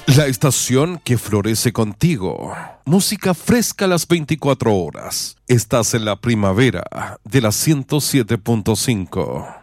La estación que florece contigo. Música fresca a las 24 horas. Estás en la primavera de la 107.5.